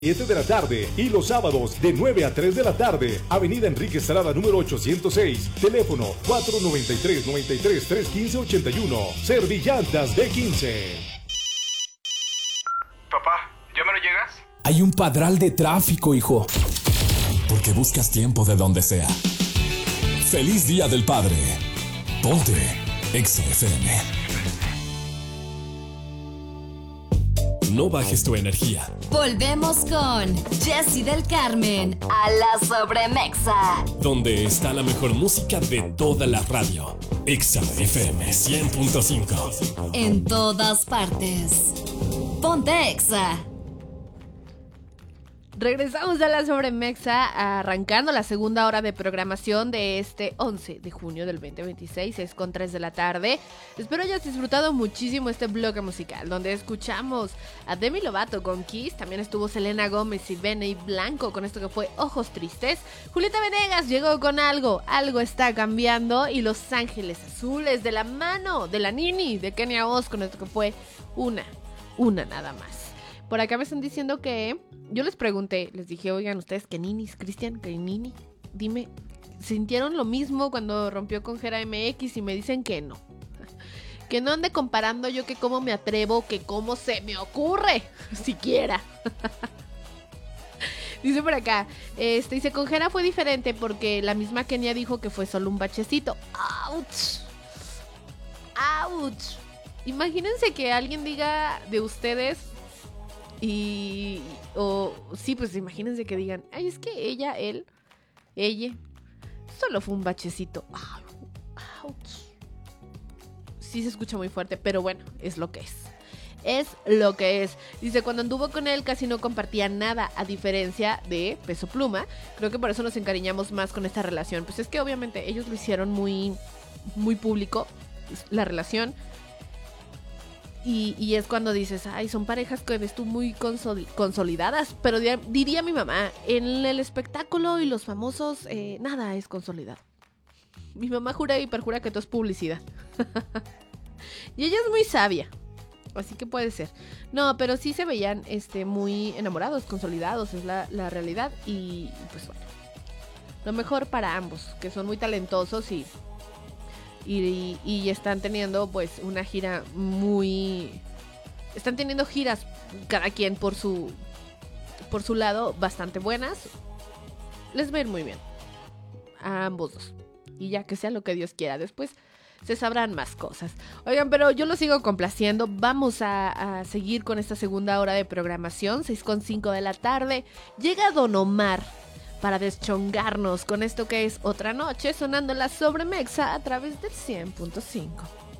7 de la tarde y los sábados de 9 a 3 de la tarde. Avenida Enrique Estrada número 806. Teléfono 493-93-315-81. Servillantas B15. Papá, ¿ya me lo llegas? Hay un padral de tráfico, hijo. Porque buscas tiempo de donde sea. ¡Feliz Día del Padre! Ponte Exa FM. No bajes tu energía. Volvemos con Jessy del Carmen a la Sobremexa. Donde está la mejor música de toda la radio. Exa FM 100.5. En todas partes. Ponte Exa. Regresamos a la Sobremexa, arrancando la segunda hora de programación de este 11 de junio del 2026, 6:03 de la tarde. Espero hayas disfrutado muchísimo este bloque musical, donde escuchamos a Demi Lovato con Kiss, también estuvo Selena Gómez y Benny Blanco con esto que fue Ojos Tristes. Julieta Venegas llegó con Algo está cambiando, y Los Ángeles Azules de la mano de la Nini de Kenia Oz con esto que fue una nada más. Por acá me están diciendo que... Yo les pregunté, les dije, oigan, ustedes, ¿qué ninis, Cristian? ¿Qué nini? Dime, ¿sintieron lo mismo cuando rompió con Jera MX? Y me dicen que no. Que no ande comparando yo que cómo me atrevo, que cómo se me ocurre, siquiera. Dice por acá, dice, con Jera fue diferente porque la misma Kenia dijo que fue solo un bachecito. ¡Auch! ¡Auch! Imagínense que alguien diga de ustedes... sí, pues imagínense que digan, ay, es que ella solo fue un bachecito. Ouch. Sí se escucha muy fuerte, pero bueno, es lo que es. Es lo que es. Dice, cuando anduvo con él casi no compartía nada, a diferencia de Peso Pluma. Creo que por eso nos encariñamos más con esta relación. Pues es que obviamente ellos lo hicieron muy, muy público, la relación. Y es cuando dices, ay, son parejas que ves tú muy consolidadas. Pero diría mi mamá, en el espectáculo y los famosos, nada es consolidado. Mi mamá jura y perjura que todo es publicidad. Y ella es muy sabia, así que puede ser. No, pero sí se veían muy enamorados, consolidados, es la realidad. Y pues bueno, lo mejor para ambos, que son muy talentosos y están teniendo pues una gira están teniendo giras cada quien por su lado bastante buenas. Les va a ir muy bien a ambos dos, y ya que sea lo que Dios quiera, después se sabrán más cosas. Oigan, pero yo lo sigo complaciendo. Vamos a seguir con esta segunda hora de programación, 6:05 de la tarde. Llega Don Omar para deschongarnos con esto que es Otra Noche, sonando la Sobremexa a través del 100.5.